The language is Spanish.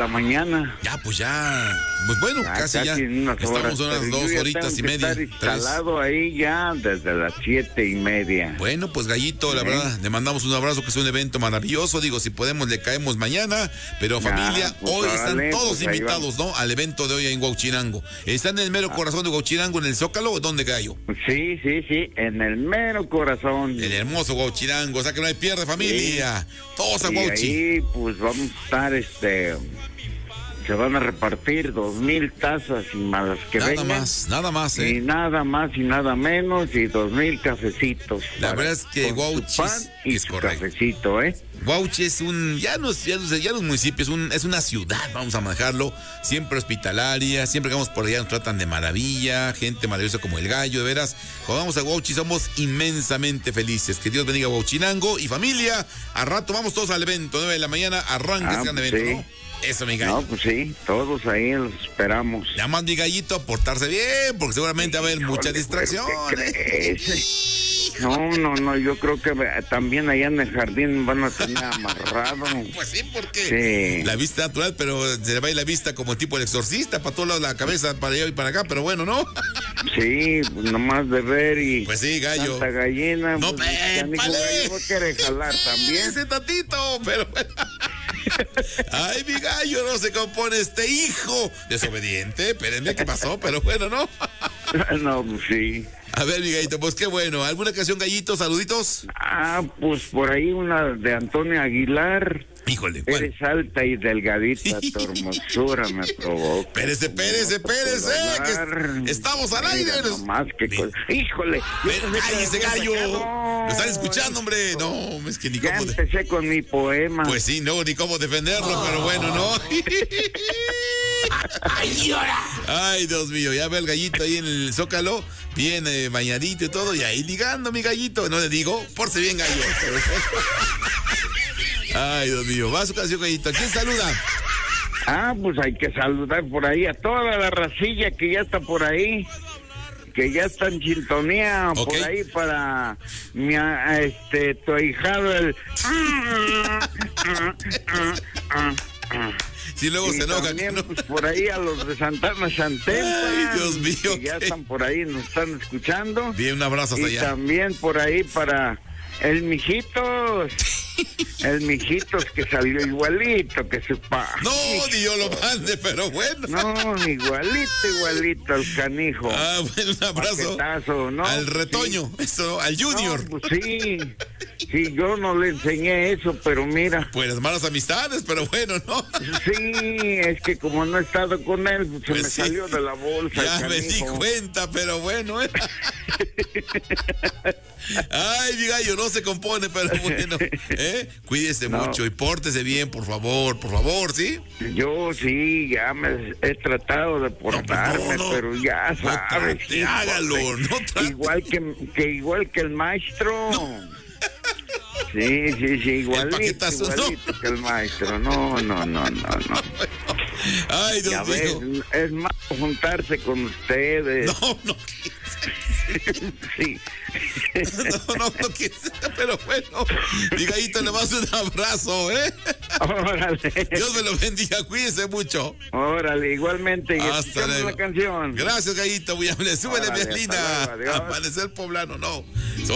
la mañana. Ya, pues ya. Pues bueno, casi ya. Estamos unas 2 horitas y media. Estar instalado ahí ya desde las 7:30. Bueno, pues Gallito, la verdad, le mandamos un abrazo, que es un evento maravilloso. Digo, si podemos le caemos mañana, pero familia, pues, hoy están todos pues, invitados, ¿no? Al evento de hoy en Huauchinango. ¿Están en el mero corazón de Huauchinango, en el Zócalo, o dónde, Gallo? Sí, en el mero corazón. El hermoso Huauchinango, o sea que no hay pierde, familia. Sí. Todos a Huauchi. Y ahí, pues vamos a estar, se van a repartir 2,000 tazas y malas que vengan. Nada más, Y nada más y nada menos, y 2,000 cafecitos. La verdad es que Huauchi es correcto. Cafecito, Huauchi es ya no es municipio, es una ciudad, vamos a manejarlo, siempre hospitalaria, siempre que vamos por allá nos tratan de maravilla, gente maravillosa como el Gallo, de veras. Cuando vamos a Huauchi somos inmensamente felices. Que Dios bendiga a Huauchinango y familia. A rato vamos todos al evento, 9 de la mañana, arranca este gran evento, sí. ¿no? Eso, mi Gallo. No, pues sí, todos ahí los esperamos. Ya más, mi Gallito, a portarse bien, porque seguramente va a haber mucha distracción. No, yo creo que también allá en el jardín van a tener amarrado. Pues sí, porque la vista natural, pero se le va a ir la vista como tipo el exorcista, para todos lados la cabeza, para allá y para acá, pero bueno, ¿no? Sí, nomás de ver y... Pues sí, Gallo. Tanta gallina. No, pues, vale. Gallo, quiere jalar también. Ese tantito, pero bueno. Ay, mi Gallo, no se compone este hijo desobediente. Espérenme, ¿qué pasó? Pero bueno, ¿no? No, pues sí. A ver, mi Gallito, pues qué bueno. ¿Alguna canción, Gallito? ¿Saluditos? Pues por ahí una de Antonio Aguilar. Híjole, ¿cuál? Eres alta y delgadita, tu hermosura me provoca. Espérese, que estamos al aire. Más que híjole. ¡Cállese, Gallo! ¿Lo están escuchando, hombre? No, es que ni ya cómo... empecé con mi poema. Pues sí, no, ni cómo defenderlo, pero bueno, ¿no? Ay, Dios mío, ya ve el Gallito ahí en el Zócalo, bien bañadito y todo, y ahí ligando, mi Gallito. No le digo, porse bien, Gallo. Ay, Dios mío, va su canción, Gallito. ¿A quién saluda? Pues hay que saludar por ahí a toda la racilla que ya está por ahí, que ya está en sintonía, okay. Por ahí para mi tu ahijado el... Sí, luego se enoja. También, ¿no? Pues por ahí a los de Santana Santempa. Ay, Dios mío. Que ya están por ahí, nos están escuchando. Bien, un abrazo hasta allá. Y también por ahí para el Mijitos. El Mijitos que salió igualito que su papá. No, ni yo lo mande, pero bueno. No, igualito el canijo. Bueno, un abrazo. Paquetazo, ¿no? Al retoño, sí. Eso, al Junior. No, pues sí. Sí, yo no le enseñé eso, pero mira. Pues las malas amistades, pero bueno, ¿no? Sí, es que como no he estado con él, se me salió de la bolsa. Ya me di cuenta, pero bueno. Ay, mi Gallo, no se compone, pero bueno. Cuídese mucho y pórtese bien, por favor, ¿sí? Yo sí, ya me he tratado de portarme, pero ya sabes. Hágalo, no trate. Igual que el maestro. Sí, igualito que el maestro. No. Ay, Dios mío. Es más juntarse con ustedes. No. Sí. No quisiera, pero bueno. Mi Gallito, le mando un abrazo, Órale. Dios me lo bendiga, cuídese mucho. Órale, igualmente. Y hasta luego. La canción. Gracias, Gallito, muy amable. Súbele, Mielina. Amanecer poblano, no.